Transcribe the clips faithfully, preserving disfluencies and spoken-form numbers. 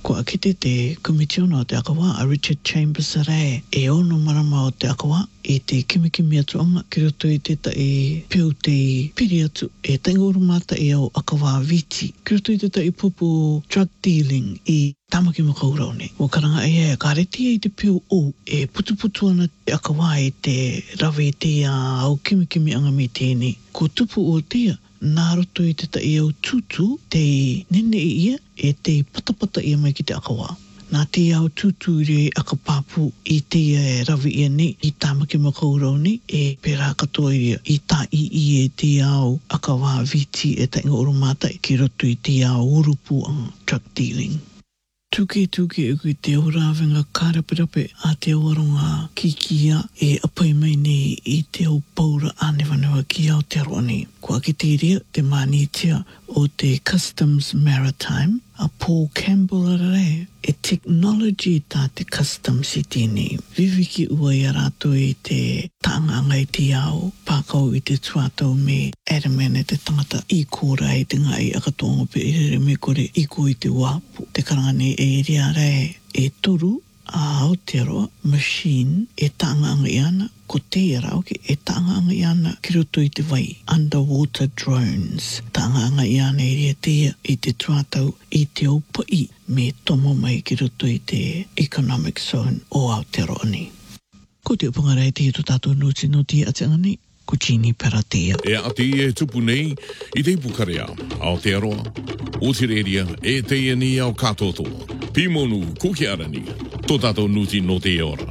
Ko akite te komitiona o te akawa a Richard Chambers re e ono marama o te akawa e te kimikimi atuanga ki roto i te ta e peo te piri atu e taingoru mata e au akawa viti ki roto i te ta i pupu drug dealing i tamaki makaurau ne. O karanga e e kareti e te peo o e putuputu ana te akawa e te rawe te a au kimikimi anga me tēne. Ko tupu o tea nā roto i te ta i au tutu te nene i ia e te patapata ia mai ki te akawa. Nā te au tutu re akapapu i te e rawi ia ne i tāmaki makaurau ne e pērā katoa ia i tā i i e te au akawa viti e tainga oromata ki roto i te au urupu ang drug dealing. Tuke tuke e kui te aurawenga karapirape a te awaronga ki kia e apai mai nei i te au paura anewanewa ki au te aroa nei. Kua ki te rea te manitia o te Customs Maritime a Paul Campbell re e technology tā te customs i tēnei. Viviki ua i arato i te taanganga i te ao, pākau i te tuatau me Adam e te tangata i kōra i te ngai akatonga pe i re me kore i ko i te wapu. Te karangane e rea re e toru a Aotearoa machine e taanganga i ana, ko te rao ki e taanganga i ana ki roto i te wai, underwater drones. Taanganga i ana e rea tea i te tuatau i te aupai me tomo mai ki roto i te economic zone o Aotearoa ni. Ko te upangarei te to tātou nuti nuti a te angani, ko Jeannie Paratea. E ati e tupu nei i te ipukarea Aotearoa, o te reria e te iani au katoto. Pimonu kukiarani, to tātou nuti no te ora.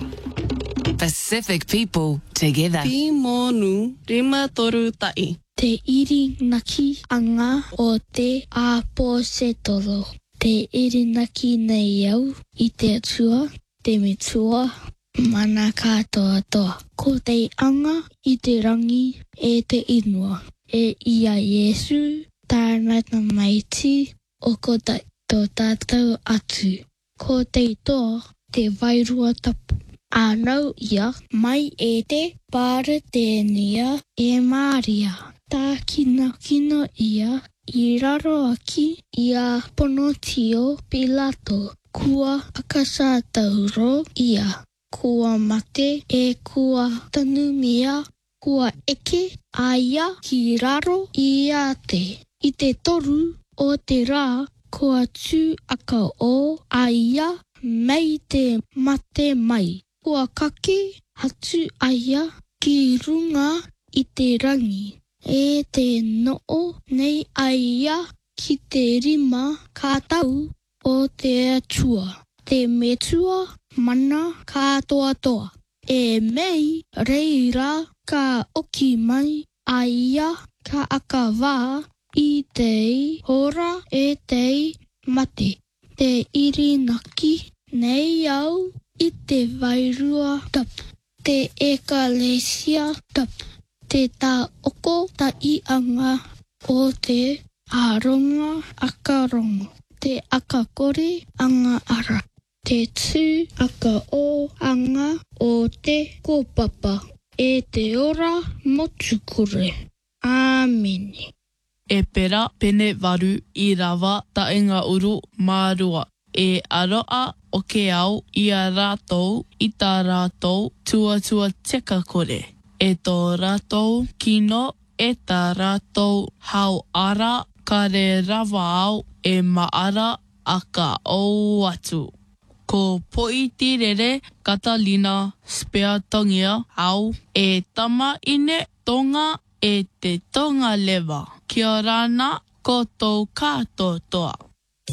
Pacific people together. Pimonu rima toru tai. Te iri naki anga o te apo se toro. Te iri naki nei au i te atua, te metua, mana katoa toa. Ko te anga i te rangi e te inua. E ia Yesu, tāna na maiti, o ko tai tō tātou atu. Ko te toa, te wairua tapu. Anau ia, mai e te pāra tēnia e Maria. Tā kina kina ia, i raro aki ia Ponotio Pilato. Kua akasa tauro ia. Kua mate e kua tanumia. Kua eke aia ki raro ia te. I te toru o te rā, kua tū aka o aia mei te mate mai. Kua kake atu aia ki runga i te rangi. E te noo nei aia ki te rima kātau o te atua. Te metua mana kātoa toa. E mei reira ka oki mai aia ka aka wā i te hora e te mate. Te iri naki nei au i te wairua tapu. Te ekalesia tapu. Te tā oko ta i anga o te aronga akarongo. Te akakore anga ara. Te tū aka o anga o te kōpapa. E te ora motukure. Āmeni. E pera pene waru i rawa taenga uru mārua. E aroa o ke au i a rātou i tā rātou tuatua teka kore. E tō rātou kino e tā rātou hau ara kare rawa au e maara a ka au atu. Ko poiti rere Catalina Speatongia au e tama ine tonga e te tonga lewa. Kia rana ko tō kātoa toa.